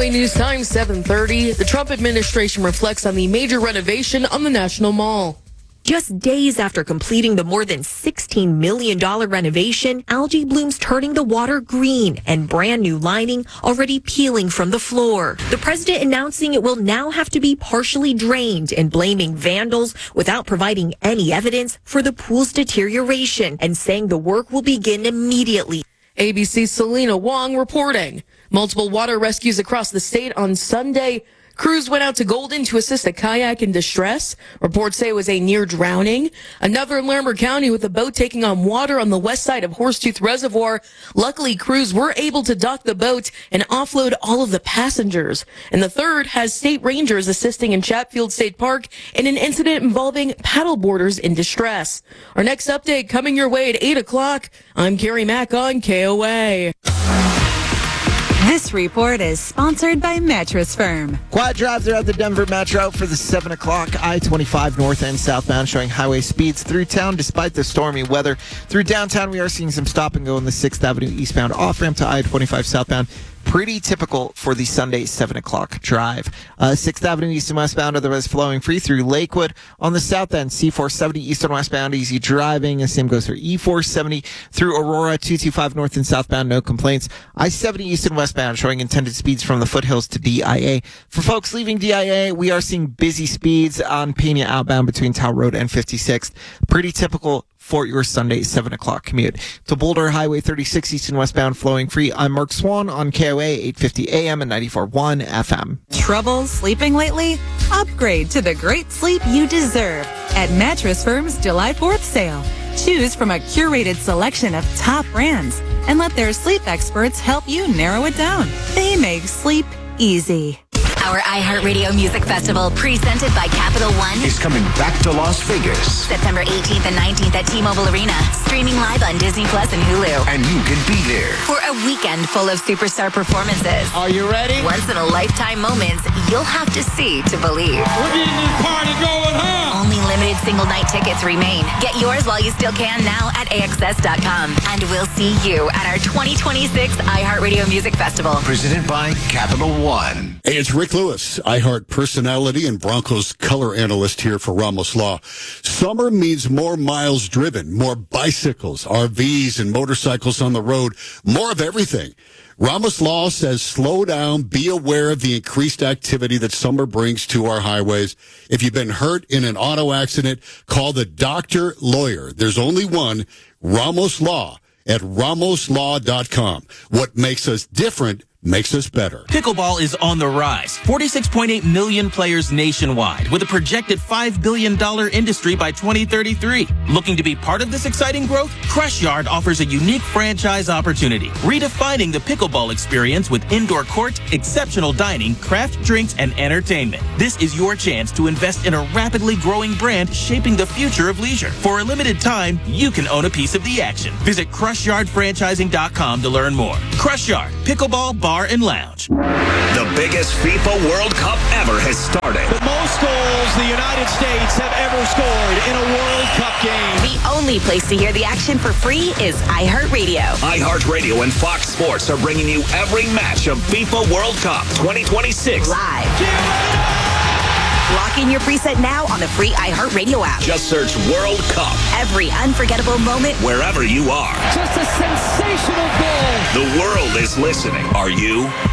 KOA News Time, 7:30. The Trump administration reflects on the major renovation on the National Mall. Just days after completing the more than $16 million renovation, algae blooms turning the water green and brand new lining already peeling from the floor. The president announcing it will now have to be partially drained and blaming vandals without providing any evidence for the pool's deterioration and saying the work will begin immediately. ABC's Selena Wong reporting. Multiple water rescues across the state on Sunday. Crews went out to Golden to assist a kayak in distress. Reports say it was a near drowning. Another in Larimer County with a boat taking on water on the west side of Horsetooth Reservoir. Luckily, crews were able to dock the boat and offload all of the passengers. And the third has state rangers assisting in Chatfield State Park in an incident involving paddleboarders in distress. Our next update coming your way at 8 o'clock. I'm Carrie Mack on KOA. This report is sponsored by Mattress Firm. Quiet drive throughout the Denver Metro for the 7 o'clock I-25 north and southbound, showing highway speeds through town despite the stormy weather. Through downtown, we are seeing some stop and go on the 6th Avenue eastbound off-ramp to I-25 southbound. Pretty typical for the Sunday 7 o'clock drive. 6th Avenue east and westbound, otherwise flowing free through Lakewood. On the south end, C470 east and westbound, easy driving. The same goes for E470 through Aurora, 225 north and southbound, no complaints. I-70 east and westbound, showing intended speeds from the foothills to DIA. For folks leaving DIA, we are seeing busy speeds on Pena outbound between Tower Road and 56th. Pretty typical for your Sunday 7 o'clock commute. To Boulder, Highway 36 east and westbound, flowing free. I'm Mark Swan on KOA 850 AM and 94.1 FM. Trouble sleeping lately? Upgrade to the great sleep you deserve at Mattress Firm's July 4th sale. Choose from a curated selection of top brands and let their sleep experts help you narrow it down. They make sleep easy. Our iHeartRadio Music Festival, presented by Capital One, is coming back to Las Vegas. September 18th and 19th at T-Mobile Arena. Streaming live on Disney Plus and Hulu. And you can be there For a weekend full of superstar performances. Are you ready? Once-in-a-lifetime moments you'll have to see to believe. We're getting this party going, huh? Only limited single-night tickets remain. Get yours while you still can now at AXS.com. And we'll see you at our 2026 iHeartRadio Music Festival. Presented by Capital One. Hey, it's Rick Lewis, iHeart personality and Broncos color analyst here for Ramos Law. Summer means more miles driven, more bicycles, RVs, and motorcycles on the road, more of everything. Ramos Law says slow down, be aware of the increased activity that summer brings to our highways. If you've been hurt in an auto accident, call the doctor lawyer. There's only one, Ramos Law, at ramoslaw.com. What makes us different makes us better. Pickleball is on the rise. 46.8 million players nationwide with a projected $5 billion industry by 2033. Looking to be part of this exciting growth? Crush Yard offers a unique franchise opportunity, redefining the pickleball experience with indoor court, exceptional dining, craft drinks, and entertainment. This is your chance to invest in a rapidly growing brand shaping the future of leisure. For a limited time, you can own a piece of the action. Visit CrushYardFranchising.com to learn more. Crush Yard, pickleball, bar, and lounge. The biggest FIFA World Cup ever has started. The most goals the United States have ever scored in a World Cup game. The only place to hear the action for free is iHeartRadio. iHeartRadio and Fox Sports are bringing you every match of FIFA World Cup 2026 live. Lock in your preset now on the free iHeartRadio app. Just search World Cup. Every unforgettable moment, wherever you are. Just a sensational goal. The world is listening. Are you?